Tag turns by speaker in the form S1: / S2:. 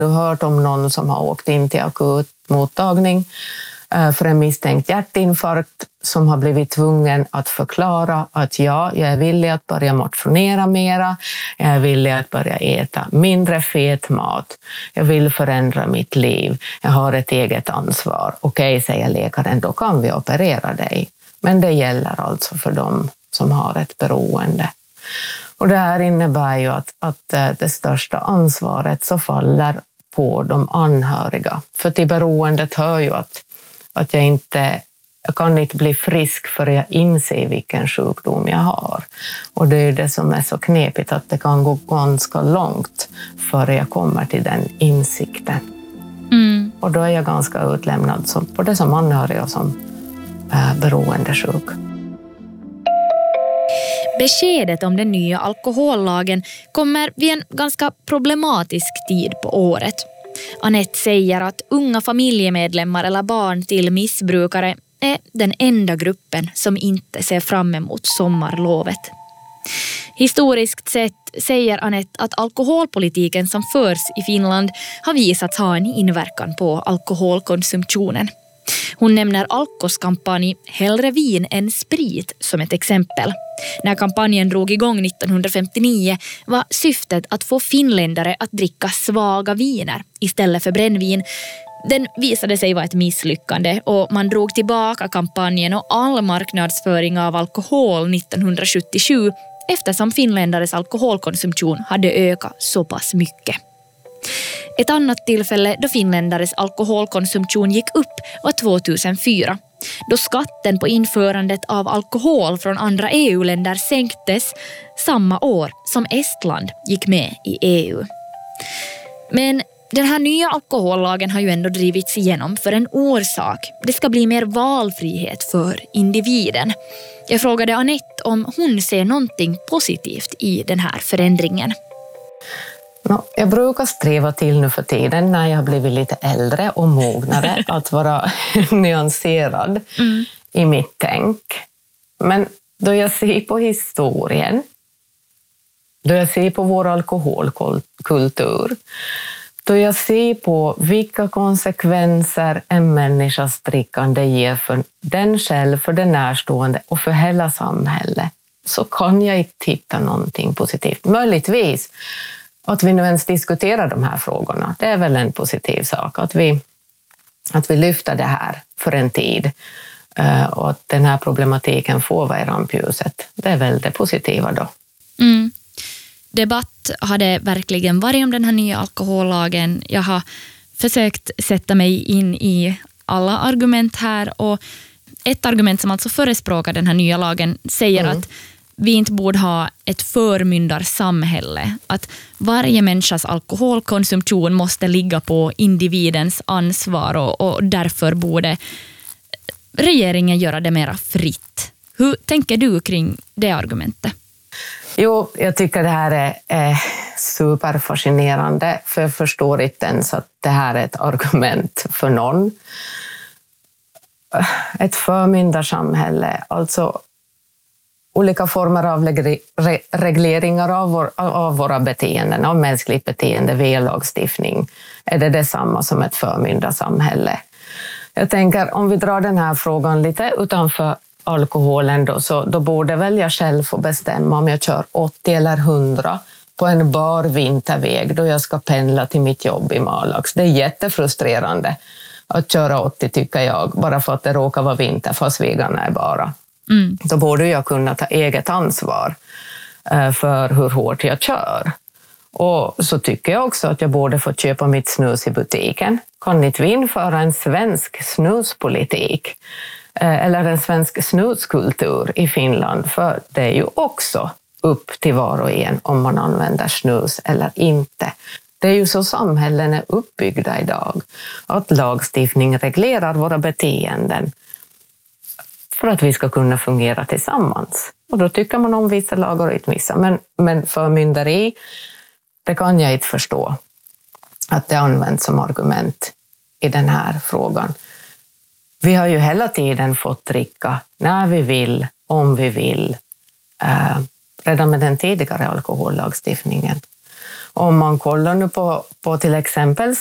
S1: Du har hört om någon som har åkt in till akut mottagning för en misstänkt hjärtinfarkt som har blivit tvungen att förklara att jag är villig att börja motionera mera, jag är villig att börja äta mindre fet mat, jag vill förändra mitt liv, jag har ett eget ansvar. Okej, säger läkaren, då kan vi operera dig. Men det gäller alltså för dem som har ett beroende. Och det här innebär ju att det största ansvaret så faller på de anhöriga. För till beroendet hör ju att jag kan inte bli frisk för jag inser vilken sjukdom jag har. Och det är det som är så knepigt, att det kan gå ganska långt före jag kommer till den insikten. Mm. Och då är jag ganska utlämnad både som anhörig och som beroendesjuk.
S2: Beskedet om den nya alkohollagen kommer vid en ganska problematisk tid på året. Anette säger att unga familjemedlemmar eller barn till missbrukare är den enda gruppen som inte ser fram emot sommarlovet. Historiskt sett säger Anette att alkoholpolitiken som förs i Finland har visat ha en inverkan på alkoholkonsumtionen. Hon nämner Alkos kampanj Hellre vin än sprit som ett exempel. När kampanjen drog igång 1959 var syftet att få finländare att dricka svaga viner istället för brännvin. Den visade sig vara ett misslyckande och man drog tillbaka kampanjen och all marknadsföring av alkohol 1977 eftersom finländares alkoholkonsumtion hade ökat så pass mycket. Ett annat tillfälle då finländares alkoholkonsumtion gick upp var 2004, då skatten på införandet av alkohol från andra EU-länder sänktes samma år som Estland gick med i EU. Men den här nya alkohollagen har ju ändå drivits igenom för en orsak. Det ska bli mer valfrihet för individen. Jag frågade Anette om hon ser någonting positivt i den här förändringen.
S1: Jag brukar sträva till nu för tiden när jag har blivit lite äldre och mognare att vara nyanserad i mitt tänk. Men då jag ser på historien, då jag ser på vår alkoholkultur, då jag ser på vilka konsekvenser en människas drickande ger för den själv, för den närstående och för hela samhället, så kan jag inte hitta någonting positivt. Möjligtvis att vi nu ens diskuterar de här frågorna, det är väl en positiv sak. Att vi lyfter det här för en tid och att den här problematiken får vara i rampljuset. Det är väl det positiva då.
S2: Mm. Debatt har det verkligen varit om den här nya alkohollagen. Jag har försökt sätta mig in i alla argument här, och ett argument som alltså förespråkar den här nya lagen säger att vi inte borde ha ett förmyndarsamhälle. Att varje människas alkoholkonsumtion måste ligga på individens ansvar och därför borde regeringen göra det mera fritt. Hur tänker du kring det argumentet?
S1: Jo, jag tycker det här är superfascinerande, för jag förstår inte ens att det här är ett argument för någon. Ett förmyndarsamhälle, alltså olika former av regleringar av våra beteenden, av mänskligt beteende via lagstiftning. Är det detsamma som ett förmyndarsamhälle? Jag tänker, om vi drar den här frågan lite utanför alkoholen då borde väl jag själv få bestämma om jag kör 80 eller 100 på en bar vinterväg då jag ska pendla till mitt jobb i Malax. Det är jättefrustrerande att köra 80, tycker jag, bara för att det råkar vara vinter fast vägarna är bara. Då borde jag kunna ta eget ansvar för hur hårt jag kör. Och så tycker jag också att jag borde få köpa mitt snus i butiken. Kan inte vi införa en svensk snuspolitik? Eller en svensk snuskultur i Finland? För det är ju också upp till var och en om man använder snus eller inte. Det är ju så samhällen är uppbyggda idag. Att lagstiftning reglerar våra beteenden för att vi ska kunna fungera tillsammans. Och då tycker man om vissa lagar och inte vissa. Men förmynderi, det kan jag inte förstå att det används som argument i den här frågan. Vi har ju hela tiden fått dricka när vi vill, om vi vill, redan med den tidigare alkohollagstiftningen. Om man kollar nu på till exempel